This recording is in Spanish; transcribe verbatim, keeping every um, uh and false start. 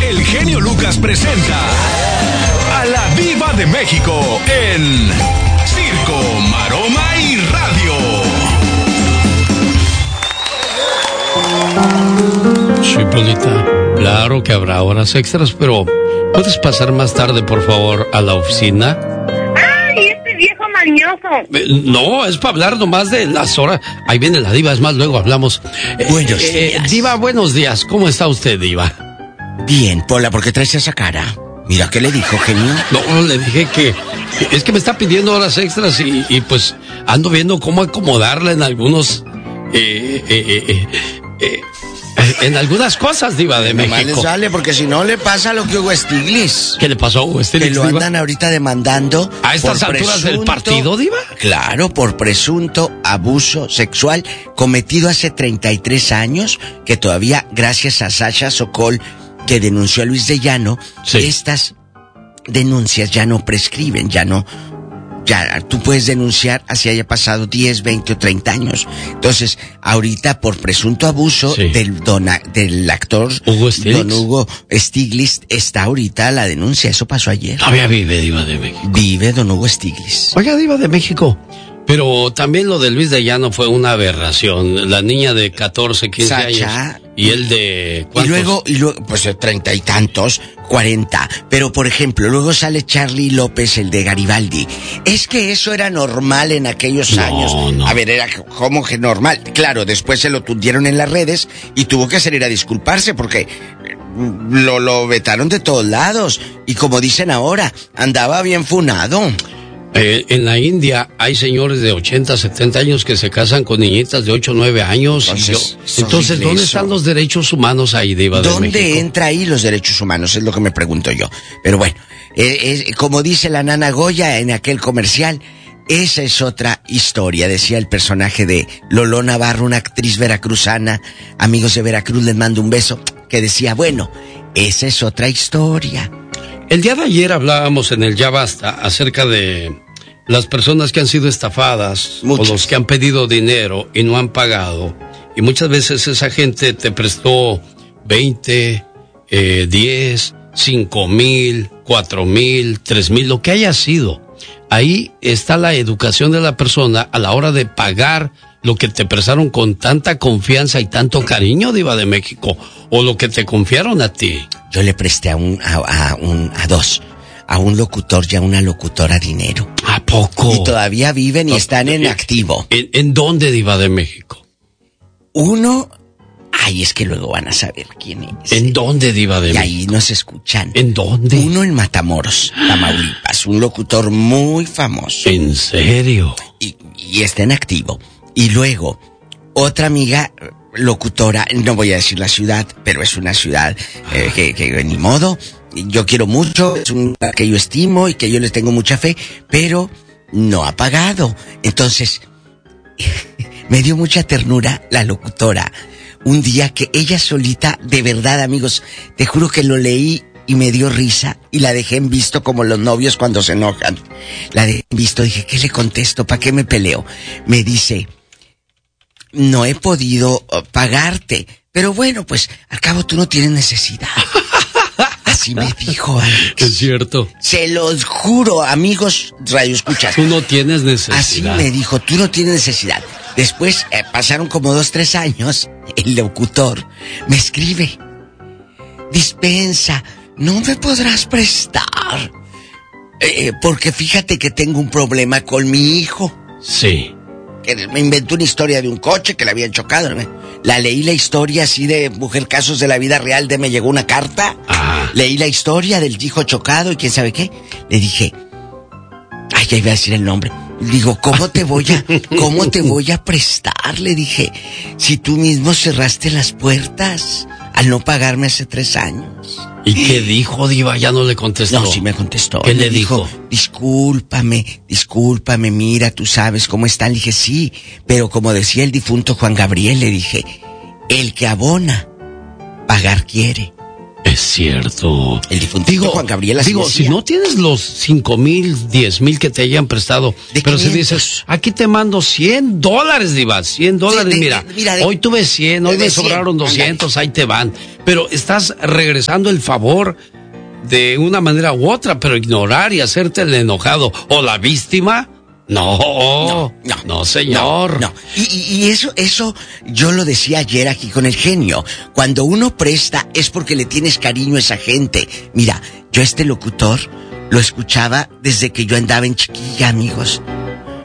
el genio Lucas presenta a la Diva de México en Circo, Maroma y Radio. Sí, Polita, claro que habrá horas extras, pero ¿puedes pasar más tarde, por favor, a la oficina? ¡Ay, este viejo mañoso! Eh, no, es para hablar nomás de las horas. Ahí viene la Diva, es más, luego hablamos. Eh, Buenos eh, días. Diva, buenos días. ¿Cómo está usted, Diva? Bien, Pola, ¿por qué traes esa cara? Mira, ¿qué le dijo, genio? No, le dije que es que me está pidiendo horas extras y, y pues ando viendo cómo acomodarla en algunos... Eh, eh, eh, eh, eh, en algunas cosas, Diva de Nomás México. le sale, porque si no le pasa lo que Hugo Stiglitz. ¿Qué le pasó a Hugo Que Stiglitz, lo Diva? andan ahorita demandando. ¿A estas por alturas del presunto- partido, Diva? Claro, por presunto abuso sexual cometido hace treinta y tres años, que todavía, gracias a Sasha Sokol, que denunció a Luis de Llano, Sí. estas denuncias ya no prescriben, ya no... Ya, tú puedes denunciar así haya pasado diez, veinte o treinta años. Entonces, ahorita por presunto abuso Sí. del dona, del actor Hugo Stiglitz. Don Hugo Stiglitz, está ahorita la denuncia. Eso pasó ayer. Todavía vive, Diva de México. Vive Don Hugo Stiglitz. Oiga, Diva de México, pero también lo de Luis de Llano fue una aberración. La niña de catorce, quince Sacha. años. Y él de... Y ¿cuántos? luego, y luego, pues treinta y tantos, cuarenta. Pero, por ejemplo, luego sale Charlie López, el de Garibaldi. Es que eso era normal en aquellos No, años. no. A ver, era como que normal. Claro, después se lo tundieron en las redes y tuvo que salir a disculparse porque lo, lo vetaron de todos lados. Y como dicen ahora, andaba bien funado. Eh, en la India hay señores de ochenta, setenta años que se casan con niñitas de ocho, nueve años. Entonces, y yo- es entonces horrible ¿dónde eso. están los derechos humanos ahí, Diva de ¿Dónde México? entra ahí los derechos humanos? Es lo que me pregunto yo. Pero bueno, eh, es, como dice la nana Goya en aquel comercial, esa es otra historia, decía el personaje de Lolo Navarro, una actriz veracruzana. Amigos de Veracruz, les mando un beso, que decía, bueno, esa es otra historia. El día de ayer hablábamos en el Ya Basta acerca de las personas que han sido estafadas Muchas. o los que han pedido dinero y no han pagado. Y muchas veces esa gente te prestó veinte, eh, diez, cinco mil, cuatro mil, tres mil, lo que haya sido. Ahí está la educación de la persona a la hora de pagar lo que te prestaron con tanta confianza y tanto cariño, Diva de México, o lo que te confiaron a ti. Yo le presté a un, a, a un, a dos, a un locutor y a una locutora dinero. ¿A poco? Y todavía viven y No, están en eh, activo. ¿En, en dónde, Diva de México? Uno, ay, es que luego van a saber quién es. ¿En dónde, Diva de Y México? ahí nos escuchan. ¿En dónde? Uno en Matamoros, Tamaulipas, un locutor muy famoso. ¿En serio? Y, y está en activo. Y luego, otra amiga locutora, no voy a decir la ciudad, pero es una ciudad eh, que, que ni modo. Yo quiero mucho, es un lugar que yo estimo y que yo les tengo mucha fe, pero no ha pagado. Entonces, me dio mucha ternura la locutora. Un día que ella solita, de verdad, amigos, te juro que lo leí y me dio risa y la dejé en visto como los novios cuando se enojan. La dejé en visto, dije, ¿qué le contesto? ¿Para qué me peleo? Me dice, no he podido uh, pagarte, pero bueno, pues al cabo tú no tienes necesidad. Así me dijo, Alex. Es cierto. Se los juro, amigos radioescuchas. Tú no tienes Así necesidad. me dijo, tú no tienes necesidad. Después eh, pasaron como dos, tres años, el locutor me escribe, dispensa, ¿no me podrás prestar? Eh, porque fíjate que tengo un problema con mi hijo. Sí. Que me inventó una historia de un coche que le habían chocado. La leí la historia así de Mujer Casos de la Vida Real, de me llegó una carta. Ah. Leí la historia del hijo chocado y quién sabe qué. Le dije, ay, ya iba a decir el nombre. Digo, ¿cómo te voy a, cómo te voy a prestar? Le dije, si tú mismo cerraste las puertas al no pagarme hace tres años. ¿Y qué dijo, Diva? Ya no le contestó. No, sí me contestó. ¿Qué Me le dijo? Discúlpame, discúlpame, mira, tú sabes cómo están. Le dije, sí, pero como decía el difunto Juan Gabriel, le dije, el que abona, pagar quiere. Es cierto. El difunto Juan Gabriel así Digo, decía. si no tienes los cinco mil, diez mil que te hayan prestado, pero si dices, aquí te mando cien dólares, Diva, cien dólares, Sí, de, mira, de, mira de, hoy tuve cien, hoy de me cien, sobraron doscientos, ándale. ahí te van. Pero estás regresando el favor de una manera u otra, pero ignorar y hacerte el enojado o la víctima, no, No, no, no señor. No, no. Y, y, y eso, eso yo lo decía ayer aquí con el genio. Cuando uno presta es porque le tienes cariño a esa gente. Mira, yo este locutor lo escuchaba desde que yo andaba en chiquilla, amigos.